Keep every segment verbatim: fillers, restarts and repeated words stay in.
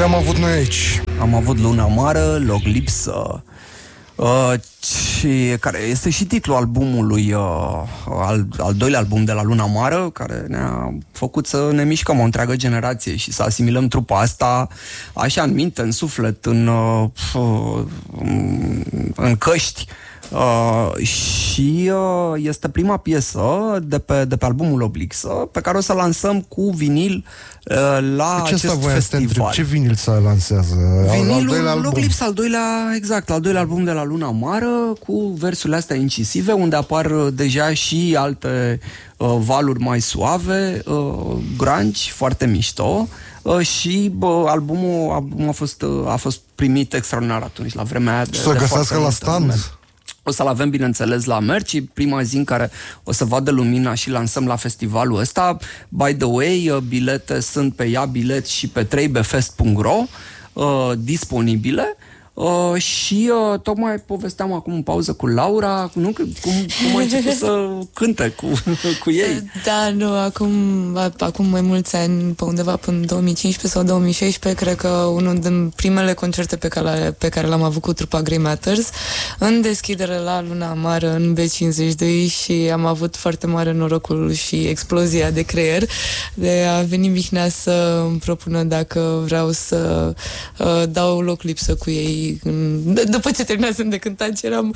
Ce am avut noi aici? Am avut Luna Amară, Loc Lipsă, uh, ce, care este și titlul albumului, uh, al, al doilea album de la Luna Amară, care ne-a făcut să ne mișcăm o întreagă generație și să asimilăm trupa asta așa în minte, în suflet, în, uh, în căști. Uh, și uh, este prima piesă de pe, de pe albumul Oblixă, pe care o să lansăm cu vinil uh, la ce acest festival. Ce vinil să lansează? Vinilul al Loc Lipsă, al doilea, exact, al doilea album de la Luna Amară, cu versurile astea incisive, unde apar deja și alte uh, valuri mai suave, uh, grunge, foarte mișto. Uh, și bă, albumul, albumul a, fost, uh, a fost primit extraordinar atunci, la vremea aia. De, să găsească la stand? Lume. O să-l avem, bineînțeles, la Merci, prima zi în care o să vadă lumina și lansăm la festivalul ăsta. By the way, bilete sunt pe ia bilet și pe trei b fest punct ro uh, disponibile. Uh, și uh, tocmai povesteam acum în pauză cu Laura, nu, cum, cum a început să cânte cu, cu ei. Da, nu, acum, acum mai mulți ani, pe undeva până în două mii cincisprezece sau două mii șaisprezece, cred că unul din primele concerte pe care, pe care l-am avut cu trupa Grey Matters, în deschidere la Luna Amară, în B cincizeci și doi, și am avut foarte mare norocul și explozia de creier de a veni Mihnea să îmi propună dacă vreau să uh, dau Loc Lipsă cu ei. După ce terminasem de cântat, eram...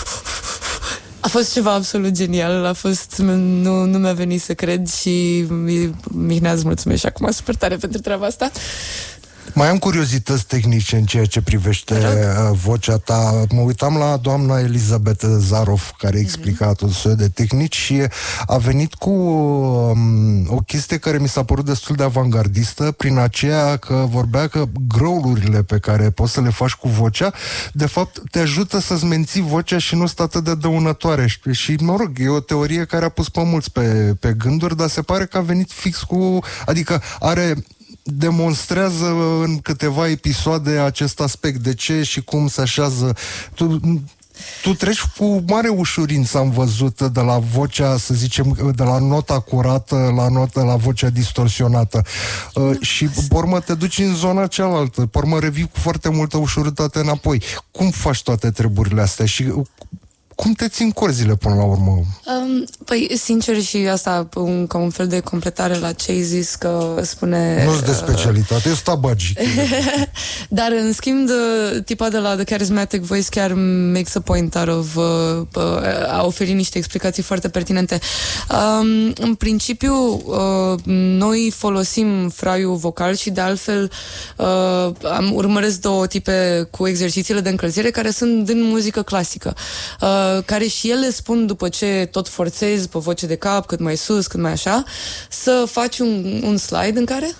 A fost ceva absolut genial, a fost... Nu, nu mi-a venit să cred și Mihnea, îți mulțumesc și acum super tare pentru treaba asta. Mai am curiozități tehnice în ceea ce privește vocea ta. Mă uitam la doamna Elizabeth Zarov, care explica tot soiul de tehnici și a venit cu um, o chestie care mi s-a părut destul de avangardistă, prin aceea că vorbea că growlurile pe care poți să le faci cu vocea, de fapt, te ajută să-ți menții vocea și nu stă atât de dăunătoare. Și, mă rog, e o teorie care a pus pe mulți pe, pe gânduri, dar se pare că a venit fix cu... Adică are... demonstrează în câteva episoade acest aspect, de ce și cum se așează. Tu, tu treci cu mare ușurință, am văzut, de la vocea, să zicem, de la nota curată la nota, la vocea distorsionată. Uh, și, pe urmă, te duci în zona cealaltă. Pe urmă, revii cu foarte multă ușuritate înapoi. Cum faci toate treburile astea? Și cum te țin corzile până la urmă? Um, păi, sincer, și asta un, ca un fel de completare la ce ai zis, că spune... Nu-s de specialitate, uh, eu sta bagi. Dar, în schimb, de, tipa de la The Charismatic Voice chiar makes a point out of uh, uh, a oferit niște explicații foarte pertinente. Um, în principiu, uh, noi folosim fraiul vocal și, de altfel, uh, am urmăresc două tipe cu exercițiile de încălzire care sunt din muzică clasică. Uh, care și ele spun, după ce tot forțezi pe voce de cap, cât mai sus, cât mai așa, să faci un, un slide în care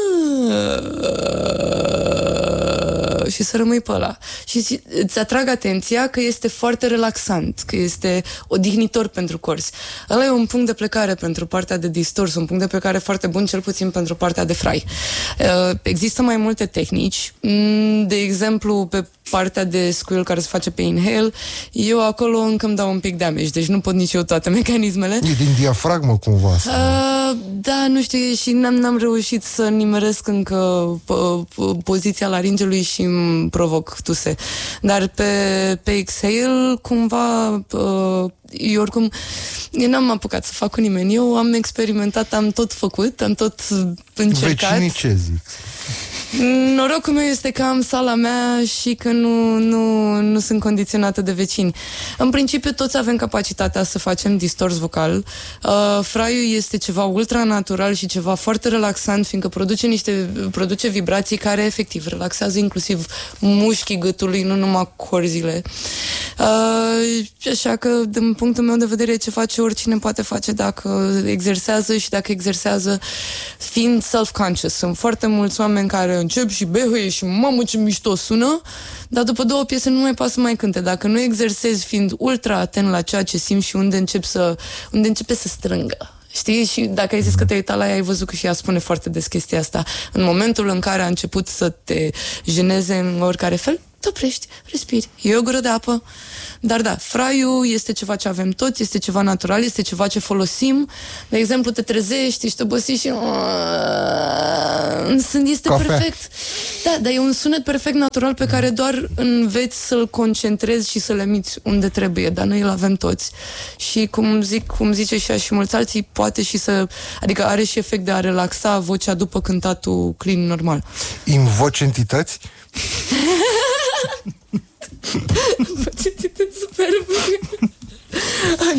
și să rămâi pe ăla. Și îți atrag atenția că este foarte relaxant, că este odihnitor pentru corzi. Ăla e un punct de plecare pentru partea de distors, un punct de plecare foarte bun, cel puțin pentru partea de frai. Există mai multe tehnici. De exemplu, pe partea de squeal care se face pe inhale, eu acolo încă îmi dau un pic damage, deci nu pot nici eu toate mecanismele. E din diafragmă cumva? Uh, da, nu știu, și n-am, n-am reușit să nimeresc încă uh, poziția laringelui și îmi provoc tuse. Dar pe, pe exhale, cumva, uh, eu oricum, eu n-am apucat să fac cu nimeni. Eu am experimentat, am tot făcut, am tot încercat. Vecinii ce zic? Norocul meu este că am sala mea și că nu, nu, nu sunt condiționată de vecini. În principiu, toți avem capacitatea să facem distors vocal. Uh, fraiul este ceva ultranatural și ceva foarte relaxant, fiindcă produce niște produce vibrații care efectiv relaxează inclusiv mușchii gâtului, nu numai corzile. Uh, așa că, din punctul meu de vedere, ce face oricine poate face dacă exersează și dacă exersează fiind self-conscious. Sunt foarte mulți oameni care încep și behăie și mamă ce mișto sună, dar după două piese nu mai poate să mai cânte. Dacă nu exersezi fiind ultra atent la ceea ce simți și unde, încep să, unde începe să strângă. Știi? Și dacă ai zis că te-ai uitat la ea, ai văzut că și ea spune foarte des chestia asta. În momentul în care a început să te jeneze în oricare fel, te oprești, respiri, iei o gură de apă. Dar da, fraiul este ceva ce avem toți, este ceva natural, este ceva ce folosim. De exemplu, te trezești, ești obosit și... Este Cafea. perfect. Da, dar e un sunet perfect natural pe care doar înveți să-l concentrezi și să-l emiți unde trebuie, dar noi îl avem toți. Și cum zic, cum zice și ea și mulți alții, poate și să... Adică are și efect de a relaxa vocea după cântatul clean normal. Invoci entități? Superb. Ok.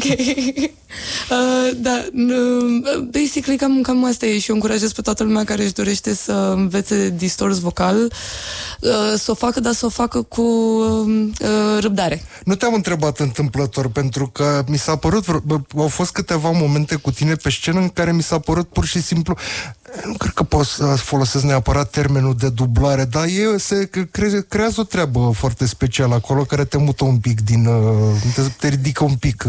Uh, da, uh, basically cam, cam asta e și eu încurajez pe toată lumea care își dorește să învețe distors vocal uh, să o facă, dar să o facă cu uh, răbdare. Nu te-am întrebat întâmplător, pentru că mi s-a părut, au fost câteva momente cu tine pe scenă în care mi s-a părut pur și simplu, nu cred că pot să folosesc neapărat termenul de dublare, dar e, se cre, creează o treabă foarte specială acolo care te mută un pic din, te, te ridică un pic,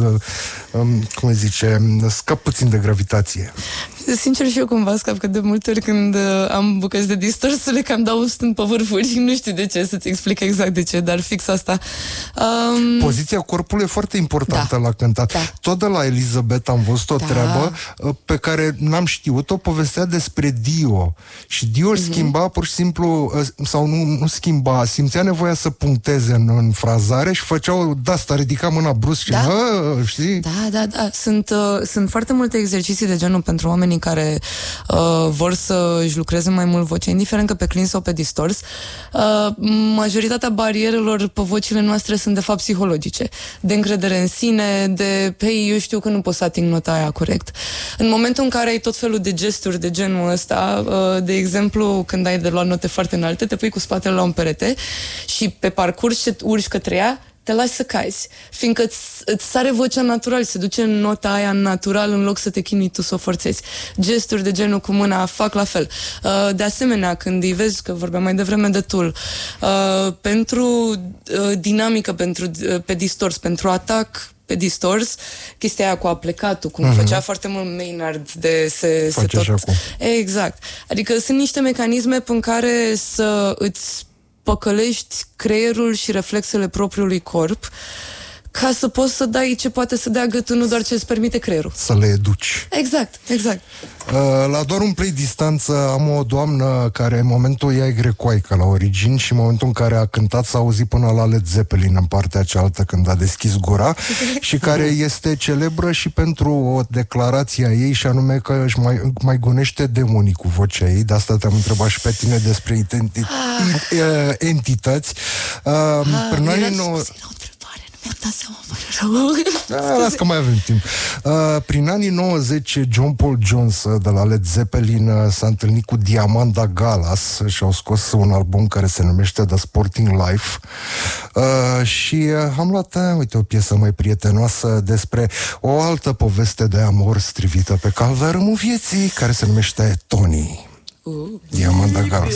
cum zice, scap puțin de gravitație. Sincer și eu cumva scap, că de multe ori când am bucăți de distors le cam dau stând pe vârfuri și nu știu de ce, să-ți explic exact de ce, dar fix asta. Um... Poziția corpului e foarte importantă, da, la cântat. Da. Tot de la Elizabeth am văzut o, da, treabă pe care n-am știut-o, povestea despre Dio. Și Dio îl mm-hmm. schimba pur și simplu, sau nu, nu schimba, simțea nevoia să puncteze în, în frazare și făceau de asta, ridica mâna brusc și da. Hă, știi? Da, da, da. Sunt, uh, sunt foarte multe exerciții de genul pentru oamenii care uh, vor să își lucreze mai mult vocea, indiferent că pe clean sau pe distors. Uh, majoritatea barierelor pe vocile noastre sunt de fapt psihologice, de încredere în sine, de, hei, eu știu că nu pot să ating nota aia corect. În momentul în care ai tot felul de gesturi de genul ăsta, uh, de exemplu, când ai de luat note foarte înalte, te pui cu spatele la un perete și pe parcurs ce urci către ea, te lași să cazi, fiindcă îți, îți sare vocea natural, se duce în nota aia natural în loc să te chinui tu să o forțezi. Gesturi de genul cu mâna fac la fel. Uh, de asemenea, când îi vezi, că vorbeam mai devreme de tool, uh, pentru uh, dinamică, pentru, uh, pe distors, pentru atac, pe distors, chestia aia cu aplecatul, cum mm-hmm. făcea foarte mult Maynard de se, se tot... Exact. Adică sunt niște mecanisme în care să îți păcălești creierul și reflexele propriului corp ca să poți să dai ce poate să dea gâtul, nu doar ce îți permite creierul. Să le educi. Exact, exact. La doar un play distanță am o doamnă care în momentul ea e grecoaică la origini și în momentul în care a cântat s-a auzit până la Led Zeppelin în partea cealaltă când a deschis gura și care este celebră și pentru o declarație a ei și anume că își mai, mai gonește demonii cu vocea ei. De asta te-am întrebat și pe tine despre identi- ah. entități. Uh, ah, până anii nouă... Mi-am dat seama, fără rău. Da, las că mai avem timp. Uh, prin anii nouăzeci, John Paul Jones de la Led Zeppelin uh, s-a întâlnit cu Diamanda Galas și au scos un album care se numește The Sporting Life. Uh, și uh, am luat, uh, uite, o piesă mai prietenoasă despre o altă poveste de amor strivită pe caldarâmul vieții, care se numește Tony. Uh. Diamanda Galas.